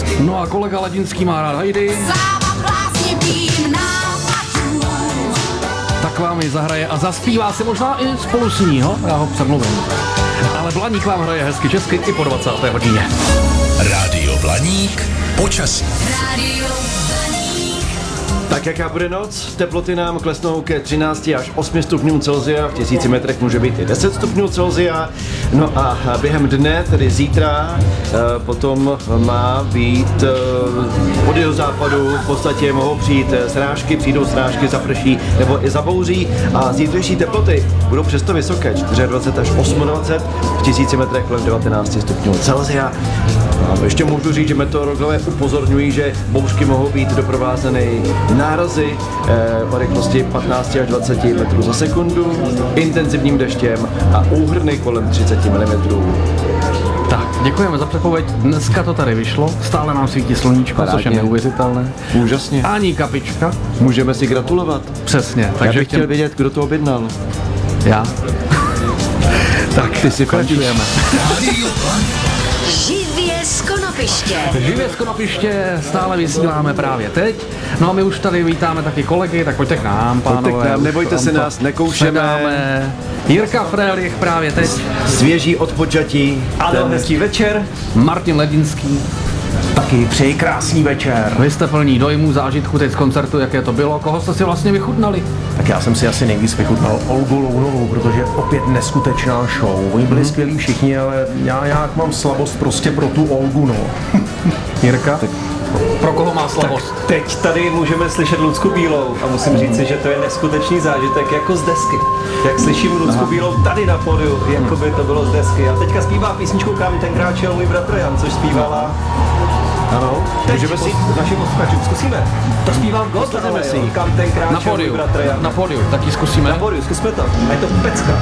No a kolega Ledinský má rád Heidi. Tak vám ji zahraje a zaspívá si možná i spolu s ní, já ho přemluvím. Ale Blaník vám hraje hezky česky i po 20. hodině. Rádio Blaník, počasí. Rádio Blaník. Tak jaká bude noc? Teploty nám klesnou ke 13 až 8 stupňům Celsia, v 1000 metrech může být i 10 stupňů Celsia. No a během dne, tedy zítra, potom má být od jihozápadu, v podstatě mohou přijít srážky, přijdou srážky, zaprší nebo i zabouří a zítřejší teploty budou přesto vysoké, 24 až 28, v 1000 metrech kolem 19 stupňů Celsia. A ještě můžu říct, že meteorologové upozorňují, že bouřky mohou být doprovázeny nárazy o rychlosti 15 až 20 metrů za sekundu, intenzivním deštěm a úhrny kolem 30 mm. Tak, děkujeme za předpověď. Dneska to tady vyšlo, stále nám svítí sluníčko, což je neuvěřitelné. Úžasně. Ani kapička. Můžeme si gratulovat. Přesně. Takže já bych chtěl vědět, kdo to objednal. Já. Tak, ty si pokračujeme. Živě z Konopiště. Živě z Konopiště stále vysíláme právě teď. No a my už tady vítáme taky kolegy, tak pojďte k nám, pánové. Pojďte k nám, nebojte se nás, nekoušeme. Jirka Frélich právě teď. Svěží od počatí. Ano, hezký večer. Martin Ledinský. Taky přeji krásný večer. Vy jste plní dojmů, zážitku teď z koncertu, jaké to bylo, koho jste si vlastně vychutnali? Tak já jsem si asi nejvíc vychutnal Olgu Lounovou, protože opět neskutečná show. Oni byli skvělí všichni, ale já nějak mám slabost prostě pro tu Olgu, no. Jirka? Tak pro koho má slabost? Tak teď tady můžeme slyšet Lucku Bílou a musím říci, že to je neskutečný zážitek jako z desky. Jak slyším Lucku Bílou tady na pódiu, jako by to bylo z desky. A teďka zpívá písničku Kam tenkrát šel můj bratr Jan, což zpívala. Ano, můžeme si našim posluchačům zkusíme. To zpívám Ghost, ale Kam tenkrát šel můj bratr Jan. Na pódiu, taky zkusíme. Na pódiu, zkusme to. A je to pecka.